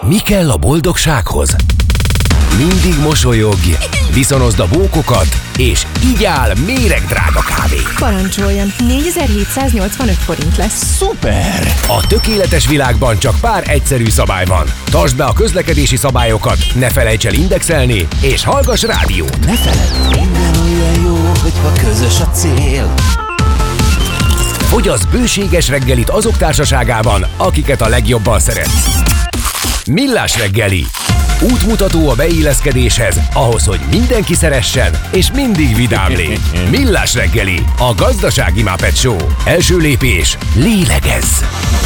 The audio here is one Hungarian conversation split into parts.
Mi kell a boldogsághoz? Mindig mosolyogj, viszonozd a bókokat, és igyál méregdrága kávét. Parancsoljon, 4785 forint lesz. Szuper! A tökéletes világban csak pár egyszerű szabály van. Tartsd be a közlekedési szabályokat, ne felejts el indexelni, és hallgass rádiót. Ne feledd, minden olyan jó, hogyha közös a cél. Fogyasz bőséges reggelit azok társaságában, akiket a legjobban szeretsz. Millás reggeli. Útmutató a beilleszkedéshez, ahhoz, hogy mindenki szeressen, és mindig vidám légy. Millás reggeli, a gazdasági Muppet Show. Első lépés, lélegezz!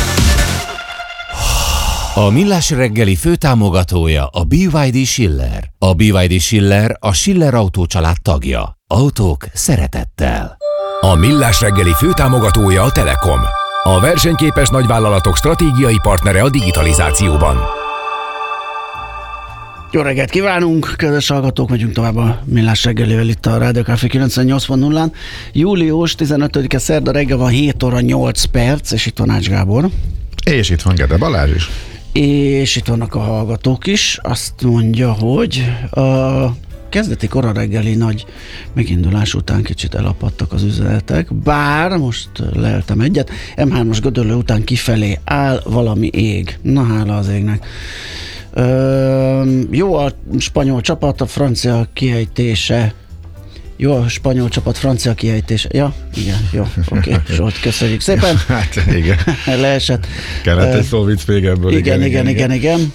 A Millás reggeli főtámogatója a BYD Schiller. A BYD Schiller a Schiller Autó család tagja. Autók szeretettel. A Millás reggeli főtámogatója a Telekom. A versenyképes nagyvállalatok stratégiai partnere a digitalizációban. Jó reggelt kívánunk, kedves hallgatók, megyünk tovább a Millás reggelivel itt a Rádió Café 98.0-án. Július 15-e szerda reggel van 7 óra 8 perc, és itt van Ács Gábor. És itt van Gede Balázs is. És itt vannak a hallgatók is. Azt mondja, hogy a kezdeti kora reggeli nagy megindulás után kicsit elapadtak az üzenetek, bár most leltem egyet, M3-as Gödöllő után kifelé áll valami ég. Na hála az égnek. Jó a spanyol csapat, a francia kiejtése. Jó a spanyol csapat, francia kiejtése. Ja, igen, jó, oké, Zsolt, köszönjük szépen. Hát igen. Leesett. Kellett egy szó vicc még ebből. Igen.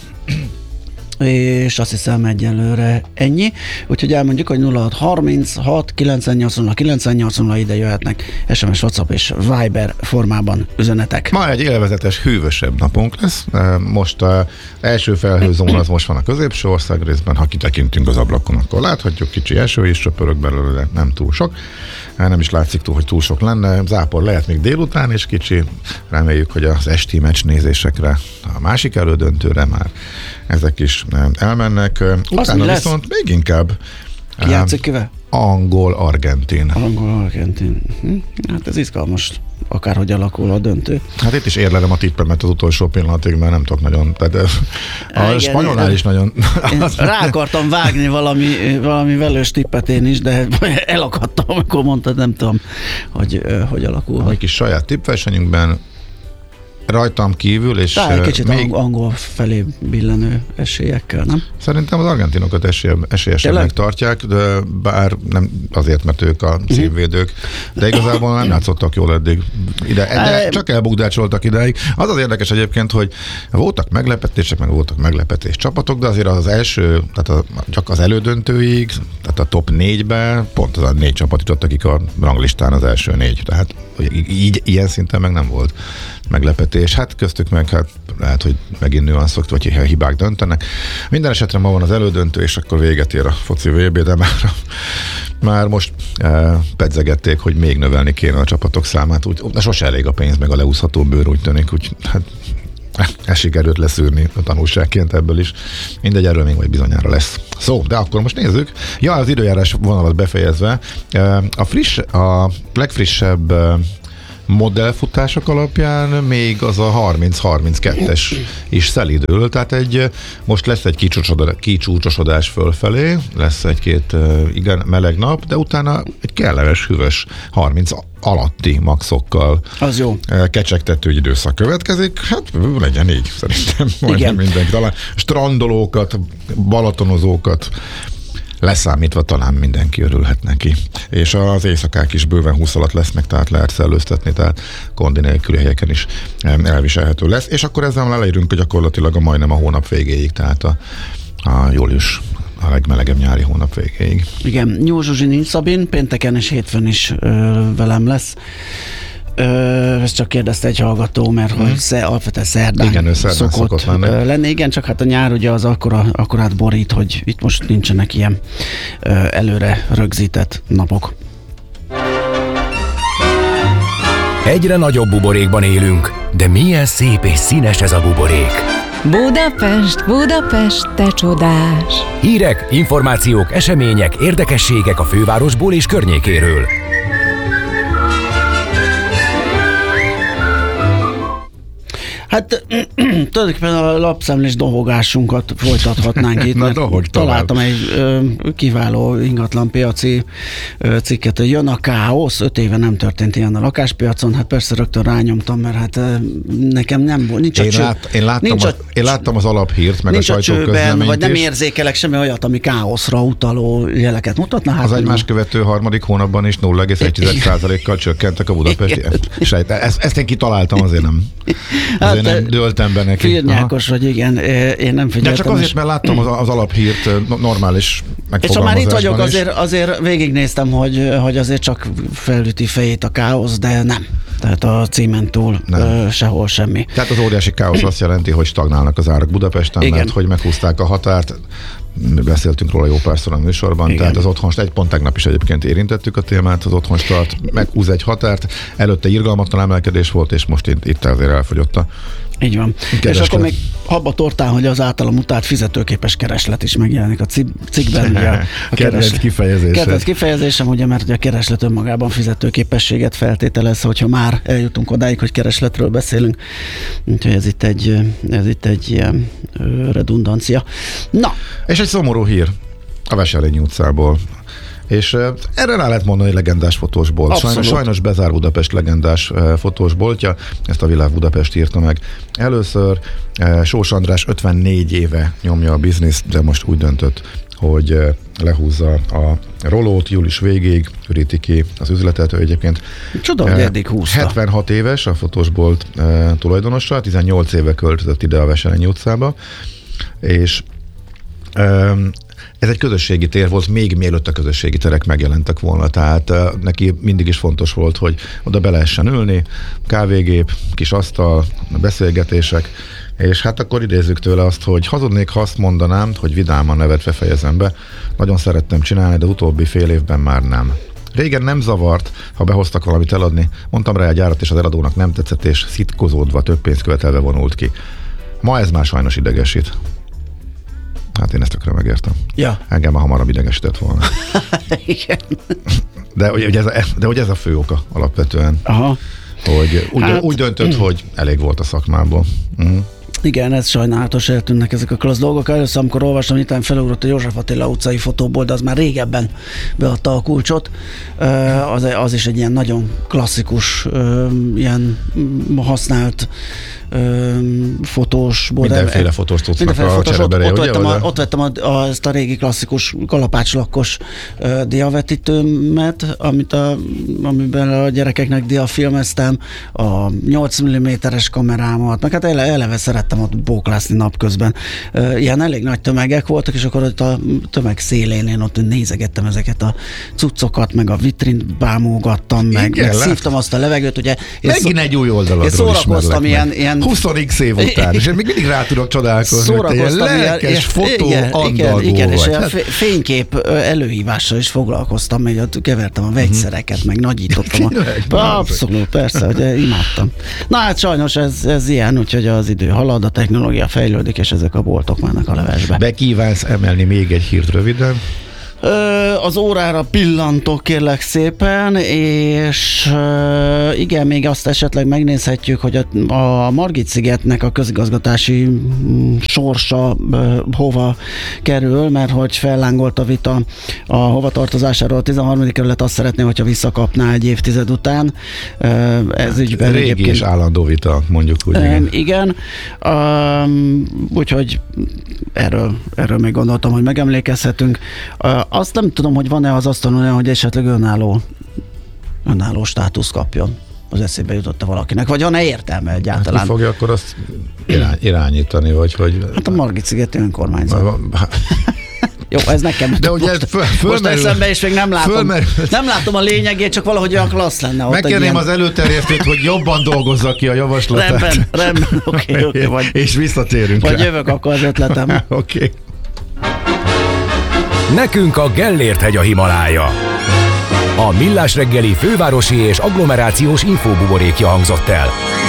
És azt hiszem egyelőre ennyi. Úgyhogy elmondjuk, hogy 0636 980 980 ide jöhetnek SMS, WhatsApp és Viber formában üzenetek. Ma egy élvezetes, hűvösebb napunk lesz. Most az első felhőzóna az most van a középső ország részben. Ha kitekintünk az ablakon, akkor láthatjuk, kicsi eső is csöpörög belőle, de nem túl sok. Nem is látszik túl, hogy túl sok lenne. Zápor lehet még délután is kicsi. Reméljük, hogy az esti meccs nézésekre, a másik elődöntőre már ezek is elmennek. Utána viszont még inkább ki játszik kivel? Angol-Argentin. Angol-Argentin. Hát ez izgalmas, akárhogy alakul a döntő. Hát itt is érlelem a tippemet az utolsó pillanatig, mert nem tudok nagyon, tehát a spanyolnál is nagyon... Rá akartam vágni valami velős tippet én is, de elakadtam, amikor mondtad, nem tudom, hogy alakul. A mi kis saját tippversenyünkben rajtam kívül, és egy kicsit még angol felé billenő esélyekkel, nem? Szerintem az argentinokat esélyesebbnek tartják, de bár nem azért, mert ők a szívvédők, de igazából nem játszottak jól eddig. De csak elbukdácsoltak ideig. Az az érdekes egyébként, hogy voltak meglepetések, meg voltak meglepetés csapatok, de azért az első, tehát csak az elődöntőig, tehát a top 4-be pont az a 4 csapat jutott, akik a ranglistán az első 4. Tehát így ilyen szinten meg nem volt meglepetés. Hát köztük meg hát lehet, hogy megint nüanszok, vagy hibák döntenek. Minden esetre ma van az elődöntő, és akkor véget ér a foci VB, de már most pedzegették, hogy még növelni kéne a csapatok számát. De sose elég a pénz, meg a leúszható bőr, úgy tűnik, úgy hát ezt sikerült leszűrni a tanulságként ebből is. Mindegy, erről még majd bizonyára lesz szó. De akkor most nézzük. Ja, az időjárás vonalat befejezve. A legfrissebb modellfutások alapján még az a 30-32-es is szelidül, tehát most lesz egy kicsúcsosodás fölfelé, lesz egy-két igen meleg nap, de utána egy kellemes, hűvös 30 alatti maxokkal az jó. Kecsegtető időszak következik. Hát legyen így, szerintem majdnem mindenki. Talán strandolókat, balatonozókat leszámítva talán mindenki örülhet neki. És az éjszakák is bőven 20 alatt lesznek, tehát lehet szellőztetni, tehát kondi nélküli helyeken is elviselhető lesz. És akkor ezzel elérünk gyakorlatilag majdnem a hónap végéig, tehát a július a legmelegebb nyári hónap végéig. Igen, Nyúl Zsuzsi nincs Szabin, pénteken és hétfőn is velem lesz. Ezt csak kérdezte egy hallgató, mert hogy alapvetően szerdán szokott lenni. Igen, csak hát a nyár ugye az akkorát borít, hogy itt most nincsenek ilyen előre rögzített napok. Egyre nagyobb buborékban élünk, de milyen szép és színes ez a buborék. Budapest, Budapest, te csodás! Hírek, információk, események, érdekességek a fővárosból és környékéről. Hát tulajdonképpen a lapszemlés dohogásunkat folytathatnánk itt, mert találtam egy kiváló ingatlanpiaci cikket, hogy jön a káosz, 5 éve nem történt ilyen a lakáspiacon, hát persze rögtön rányomtam, mert hát nekem nem volt, nincs én láttam az alaphírt, meg a sajtóközleményt vagy nem érzékelek semmi olyat, ami káoszra utaló jeleket mutatna. Hát az egymás követő harmadik hónapban is 0,1%-kal csökkentek a budapesti. Ezt én kitaláltam, azért nem. Azért nem dőltem be neki. Firnyákos vagy, igen, én nem figyeltem. De csak azért, mert láttam az alaphírt normális megfogalmazásban. És ha már itt vagyok, azért végignéztem, hogy azért csak felüti fejét a káosz, de nem. Tehát a címen túl sehol semmi. Tehát az óriási káosz azt jelenti, hogy stagnálnak az árak Budapesten, igen. Mert hogy meghúzták a határt, beszéltünk róla jó párszor a műsorban, igen. Tehát az otthonstart, egy pont tegnap is egyébként érintettük a témát, az otthonstart meghúz egy határt, előtte irgalmatlan emelkedés volt, és most itt azért elfogyott a így van. És akkor még habba tortán, hogy az általam utált fizetőképes kereslet is megjelenik a cikkben. A kedvenc kifejezésem, ugye, mert ugye a kereslet önmagában fizetőképességet feltételez, hogyha már eljutunk odáig, hogy keresletről beszélünk. Úgyhogy ez itt egy ilyen redundancia. Na! És egy szomorú hír a Veselényi utcából. És erre rá lehet mondani, hogy legendás fotósbolt. Sajnos bezár Budapest legendás fotósboltja, ezt a Világ Budapest írta meg. Először Sós András 54 éve nyomja a bizniszt, de most úgy döntött, hogy lehúzza a rolót július végéig, üríti ki az üzletet. Ő egyébként csoda, hogy eddig húzta. 76 éves a fotósbolt tulajdonosa, 18 éve költözött ide a Veselényi utcába, és ez egy közösségi tér volt, még mielőtt a közösségi terek megjelentek volna, tehát neki mindig is fontos volt, hogy oda be lehessen ülni, kávégép, kis asztal, beszélgetések, és hát akkor idézzük tőle azt, hogy hazudnék, ha azt mondanám, hogy vidáman nevetve fejezem be, nagyon szerettem csinálni, de utóbbi fél évben már nem. Régen nem zavart, ha behoztak valamit eladni, mondtam rá a gyárat, és az eladónak nem tetszett, és szitkozódva több pénzt követelve vonult ki. Ma ez már sajnos idegesít. Hát én ezt tökre megértem. Ja. Engem már hamarabb idegesített volna. Igen. De hogy ez a fő oka alapvetően. Aha. Hogy úgy döntött, hogy elég volt a szakmából. Uh-huh. Igen, ez sajnálatos, eltűnnek ezek a klassz dolgok. Először, amikor olvastam, itt felugrott a József Attila utcai fotóból, de az már régebben beadta a kulcsot. Az is egy ilyen nagyon klasszikus, ilyen használt fotós. Mindenféle fotós tudsznak a cserebereje, ugye? Ott vettem ezt a régi klasszikus kalapácslakkos diavetítőmet, amiben a gyerekeknek diafilmeztem, a 8 mm-es kamerámat, meg hát eleve szerettem ott bóklászni napközben. Ilyen elég nagy tömegek voltak, és akkor ott a tömeg szélén én ott nézegettem ezeket a cuccokat, meg a vitrint bámulgattam, meg szívtam azt a levegőt, ugye. Megint egy új oldaladról szórakoztam ilyen 20x év után, és én még mindig rá tudok csodálkozni, hogy ilyen lelkes fotó andalgó igen, és a fénykép előhívással is foglalkoztam, még ott kevertem a vegyszereket, meg nagyítottam. Abszolút, persze, hogy imádtam. Na hát sajnos ez ilyen, úgyhogy az idő halad, a technológia fejlődik, és ezek a boltok mennek a levesbe. Be kívánsz emelni még egy hírt röviden? Az órára pillantok, kérlek szépen, és igen, még azt esetleg megnézhetjük, hogy a Margit-szigetnek a közigazgatási sorsa hova kerül, mert hogy fellángolt a vita a hovatartozásáról. A 13. kerület azt szeretné, hogyha visszakapná egy évtized után. Ez ügyben régi egyébként és állandó vita, mondjuk úgy. Igen. Úgyhogy erről még gondoltam, hogy megemlékezhetünk. Azt nem tudom, hogy van-e az asztalon olyan, hogy esetleg önálló státusz kapjon. Az eszébe jutott valakinek, vagy van-e értelme egyáltalán? Hát, fogja akkor azt irányítani, vagy hogy... Hát a Margit-szigeti önkormányzat. Jó, ez nekem de ugye most eszembe, és még nem látom a lényegét, csak valahogy olyan klassz lenne. Megkérném ilyen az előterjesztőt, hogy jobban dolgozza ki a javaslatát. Rendben, oké. És visszatérünk vagy jövök akkor az ötletem. Oké. Nekünk a Gellért-hegy a Himalája. A Millás reggeli fővárosi és agglomerációs infóbuborékja hangzott el.